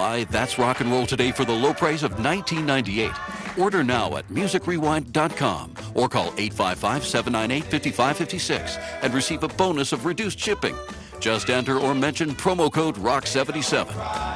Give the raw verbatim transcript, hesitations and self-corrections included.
Buy That's Rock and Roll today for the low price of nineteen ninety-eight. Order now at music rewind dot com or call eight five five, seven nine eight, five five five six and receive a bonus of reduced shipping. Just enter or mention promo code rock seventy-seven.